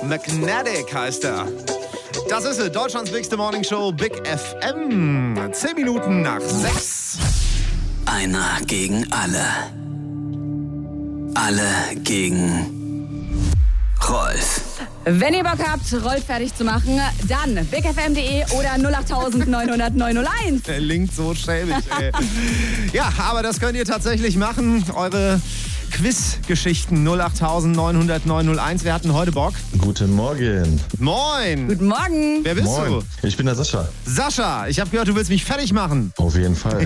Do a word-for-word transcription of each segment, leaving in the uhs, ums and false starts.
Magnetic heißt er. Das ist sie, Deutschlands nächste Morningshow, Big F M. Zehn Minuten nach sechs. Einer gegen alle. Alle gegen Rolf. Wenn ihr Bock habt, Rolf fertig zu machen, dann big f m punkt d e oder null acht neun null null neun null eins. Der Link so schäbig, ey. Ja, aber das könnt ihr tatsächlich machen. Eure Quiz-Geschichten null acht neun null null neun null eins. Wir hatten heute Bock. Guten Morgen. Moin. Guten Morgen. Wer bist Moin. du? Ich bin der Sascha. Sascha, ich habe gehört, du willst mich fertig machen. Auf jeden Fall.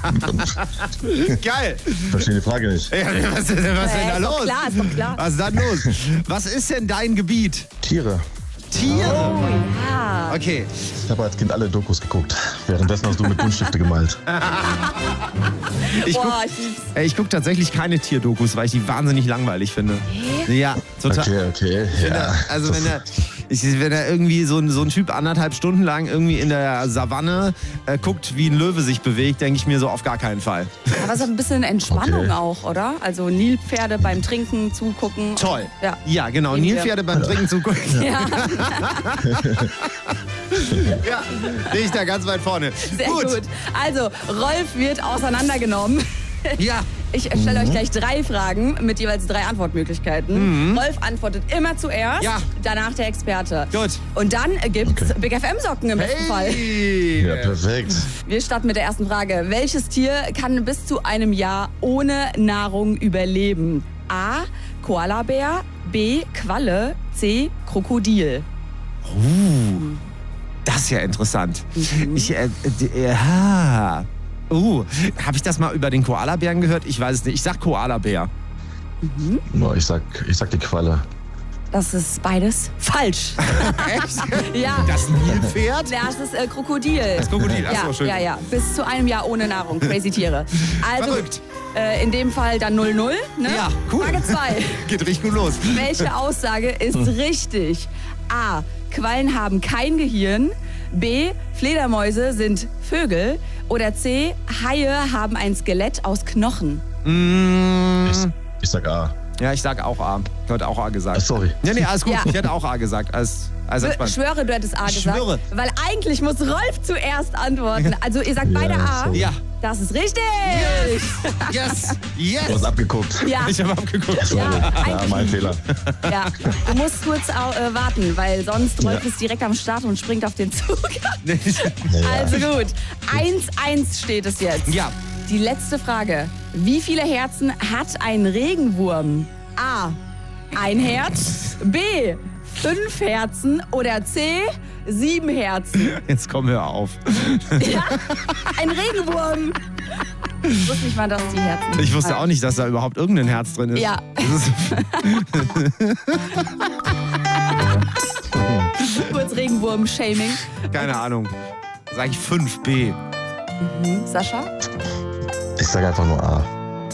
Geil. Verstehe die Frage nicht. Ja, was ist denn, was ist denn da Äh, ist doch los? klar, ist doch klar. Was ist dann los? Was ist denn dein Gebiet? Tiere. Tiere. Ja. Okay. Ich habe als Kind alle Dokus geguckt. Währenddessen hast du mit Buntstifte gemalt. Ich guck, Boah, ich lieb's. ey, ich guck tatsächlich keine Tierdokus, weil ich die wahnsinnig langweilig finde. Ja, total. Okay, okay. Wenn Ja. er, also wenn er, ich, wenn er irgendwie so ein, so ein Typ anderthalb Stunden lang irgendwie in der Savanne äh, guckt, wie ein Löwe sich bewegt, denke ich mir so auf gar keinen Fall. Aber es ist ein bisschen Entspannung Okay. auch, oder? Also Nilpferde beim Trinken zugucken. Toll. Ja. Ja, genau. Nehmen wir. Nilpferde beim Trinken zugucken. Ja, Ja, bin ich da ganz weit vorne. sehr gut. Also, Rolf wird auseinandergenommen. Ja. Ich stelle euch gleich drei Fragen mit jeweils drei Antwortmöglichkeiten. Rolf antwortet immer zuerst, Ja. danach der Experte. Gut. Und dann gibt's Okay. Big F M-Socken im besten Fall. Hey. Ja, perfekt. Wir starten mit der ersten Frage. Welches Tier kann bis zu einem Jahr ohne Nahrung überleben? A. Koalabär, B. Qualle, C. Krokodil. Uh, das ist ja interessant. Ich, äh, äh, ja. Uh, habe ich das mal über den Koalabären gehört? Ich weiß es nicht. Ich sag Koalabär. No, ich, sag, ich sag die Qualle. Das ist beides falsch. Echt? Ja. Das Nilpferd? Das ist äh, Krokodil. Das Krokodil, ach ja, so, schön. ja, ja. Bis zu einem Jahr ohne Nahrung. Crazy Tiere. Also, Verrückt. äh, in dem Fall dann null null. Ne? Ja, cool. Frage zwei. Geht richtig gut los. Welche Aussage ist richtig? A. Quallen haben kein Gehirn. B. Fledermäuse sind Vögel. Oder C. Haie haben ein Skelett aus Knochen. Mm, Ich, ich sag A. ja, ich sag auch A. Ich hatte auch A gesagt. Ah, sorry. Nee, nee, alles gut. Ja. Ich hätte auch A gesagt. Alles, alles Ich entspannt. schwöre, du hättest A Ich gesagt. schwöre. Weil eigentlich muss Rolf zuerst antworten. Also ihr sagt Ja, beide A. sorry. Ja. Das ist richtig. Yes! Du Yes! hast abgeguckt. Ja. Ich habe abgeguckt. Sorry. Ja, eigentlich- mein Fehler. Ja, du musst kurz äh, warten, weil sonst Rolf ist direkt am Start und springt auf den Zug. Also gut, eins eins steht es jetzt. Ja. Die letzte Frage. Wie viele Herzen hat ein Regenwurm? A. Ein Herz. B. Fünf Herzen. Oder C. Sieben Herzen. Jetzt komm, hör auf. Ja, ein Regenwurm. Ich wusste nicht mal, dass die Herzen... Ich wusste auch nicht, dass da überhaupt irgendein Herz drin ist. Ja. Das ist Kurz Regenwurm-Shaming. keine Ahnung. Sag ich fünf B. Sascha? Ich sag einfach nur A.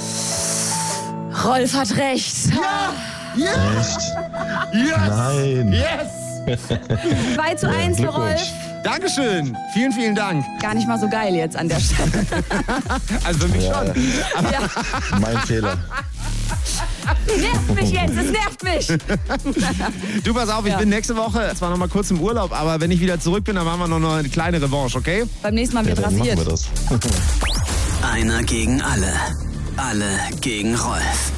Rolf hat recht. Echt? Yes! Nein. Yes! zwei zu eins für Glückwunsch. Rolf. Dankeschön. Vielen, vielen Dank. Gar nicht mal so geil jetzt an der Stelle. Also für mich Ja, schon. Ja, mein Fehler. nervt mich jetzt, es nervt mich. Du, pass auf, ich Ja. bin nächste Woche zwar noch mal kurz im Urlaub, aber wenn ich wieder zurück bin, dann machen wir noch eine kleine Revanche, okay? Beim nächsten Mal Ja, wird dann machen rasiert. wir das. Einer gegen alle. Alle gegen Rolf.